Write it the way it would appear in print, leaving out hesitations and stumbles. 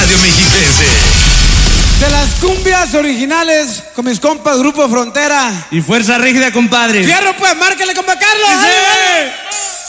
radio mexiquense. De las cumbias originales con mis compas Grupo Frontera y Fuerza Rígida, compadre. Fierro, pues, márcale, compa Carlos. ¡Sí!